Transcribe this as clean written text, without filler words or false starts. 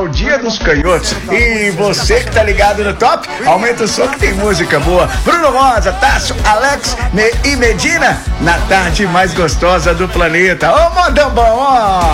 ao Dia dos Canhotos. E você que tá ligado no top, aumenta o som que tem música boa. Bruno Rosa, Tássio, Alex e Medina, na tarde mais gostosa do planeta. Ô, modão bom, ó!